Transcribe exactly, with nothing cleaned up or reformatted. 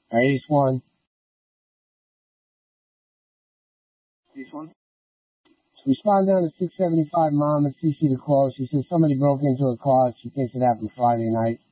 All right, Ace one. Ace one. So respond down to six seventy-five Mom and C C the call. She says somebody broke into her car. She thinks it happened Friday night.